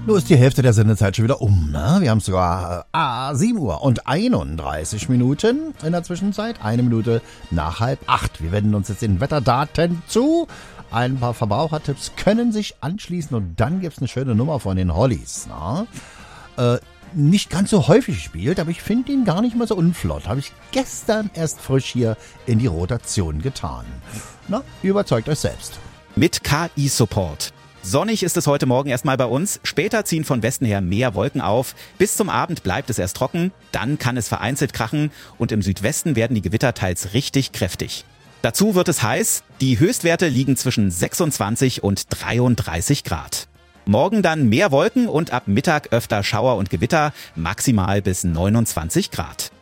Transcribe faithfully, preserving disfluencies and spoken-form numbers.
Nur ist die Hälfte der Sendezeit schon wieder um, ne? Wir haben sogar ah, sieben Uhr und einunddreißig Minuten in der Zwischenzeit. Eine Minute nach halb acht. Wir wenden uns jetzt den Wetterdaten zu. Ein paar Verbrauchertipps können sich anschließen und dann gibt's eine schöne Nummer von den Hollies. Ne? Äh, nicht ganz so häufig gespielt, aber ich finde ihn gar nicht mal so unflott. Habe ich gestern erst frisch hier in die Rotation getan. Na, überzeugt euch selbst. Mit K I-Support. Sonnig ist es heute Morgen erstmal bei uns. Später ziehen von Westen her mehr Wolken auf. Bis zum Abend bleibt es erst trocken. Dann kann es vereinzelt krachen. Und im Südwesten werden die Gewitter teils richtig kräftig. Dazu wird es heiß. Die Höchstwerte liegen zwischen sechsundzwanzig und dreiunddreißig Grad. Morgen dann mehr Wolken und ab Mittag öfter Schauer und Gewitter. Maximal bis neunundzwanzig Grad.